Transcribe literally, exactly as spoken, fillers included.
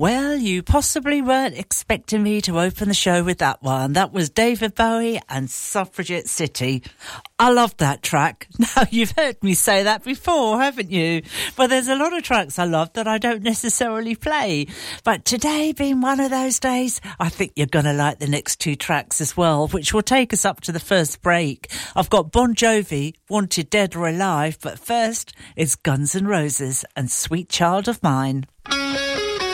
Well, you possibly weren't expecting me to open the show with that one. That was David Bowie and Suffragette City. I love that track. Now, you've heard me say that before, haven't you? Well, there's a lot of tracks I love that I don't necessarily play. But today being one of those days, I think you're going to like the next two tracks as well, which will take us up to the first break. I've got Bon Jovi, Wanted Dead or Alive, but first, it's Guns N' Roses and Sweet Child of Mine.